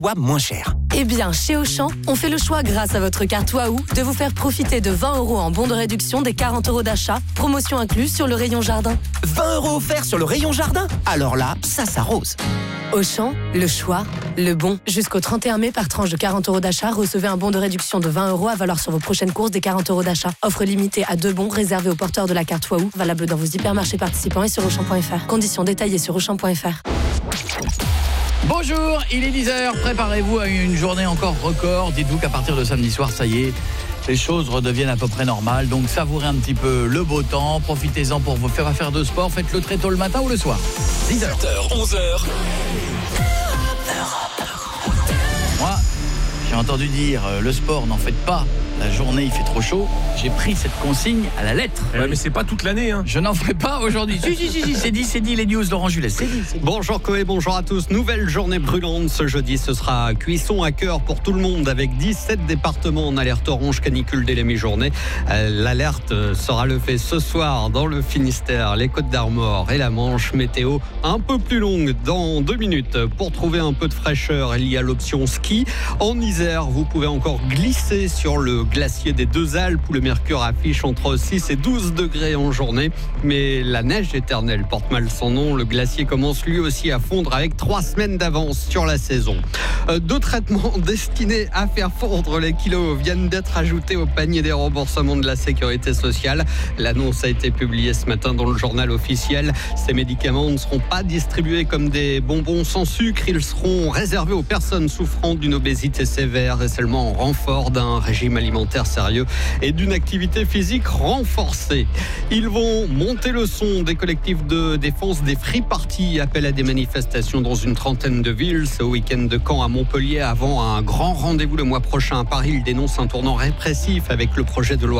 moins cher. Eh bien, chez Auchan, on fait le choix, grâce à votre carte Waouh, de vous faire profiter de 20 € en bons de réduction des 40 € d'achat, promotion incluse sur le rayon jardin. 20 € offerts sur le rayon jardin ? Alors là, ça s'arrose. Auchan, le choix, le bon. Jusqu'au 31 mai, par tranche de 40 € d'achat, recevez un bon de réduction de 20 € à valoir sur vos prochaines courses des 40 € d'achat. Offre limitée à 2 bons réservés aux porteurs de la carte Waouh, valable dans vos hypermarchés participants et sur Auchan.fr. Conditions détaillées sur Auchan.fr. Bonjour, il est 10h, préparez-vous à une journée encore record. Dites-vous qu'à partir de samedi soir, ça y est, les choses redeviennent à peu près normales. Donc savourez un petit peu le beau temps, profitez-en pour vous faire de sport. Faites-le très tôt le matin ou le soir. 10h, 11h. Moi, j'ai entendu dire, le sport, n'en faites pas. La journée, il fait trop chaud. J'ai pris cette consigne à la lettre. Ouais, mais c'est pas toute l'année, hein. Je n'en ferai pas aujourd'hui. Si, c'est dit, les news Laurent Jules. C'est dit. Bonjour Koé, bonjour à tous. Nouvelle journée brûlante ce jeudi. Ce sera cuisson à cœur pour tout le monde avec 17 départements en alerte orange canicule dès la mi-journée. L'alerte sera levée ce soir dans le Finistère, les Côtes-d'Armor et la Manche. Météo un peu plus longue dans 2 minutes. Pour trouver un peu de fraîcheur, il y a l'option ski. En Isère, vous pouvez encore glisser sur le glacier des Deux Alpes où le mercure affiche entre 6 et 12 degrés en journée. Mais la neige éternelle porte mal son nom. Le glacier commence lui aussi à fondre avec 3 semaines d'avance sur la saison. 2 traitements destinés à faire fondre les kilos viennent d'être ajoutés au panier des remboursements de la Sécurité sociale. L'annonce a été publiée ce matin dans le journal officiel. Ces médicaments ne seront pas distribués comme des bonbons sans sucre. Ils seront réservés aux personnes souffrant d'une obésité sévère et seulement en renfort d'un régime alimentaire sérieux et d'une activité physique renforcée. Ils vont monter le son. Des collectifs de défense des free parties appellent à des manifestations dans une trentaine de villes. Ce week-end de Caen à Montpellier avant un grand rendez-vous le mois prochain à Paris. Ils dénoncent un tournant répressif avec le projet de loi